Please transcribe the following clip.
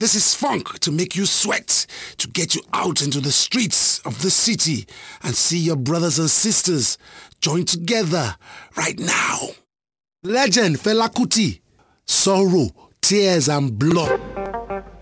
This is funk to make you sweat, to get you out into the streets of the city and see your brothers and sisters join together right now. Legend Fela Kuti, Sorrow, Tears and Blood.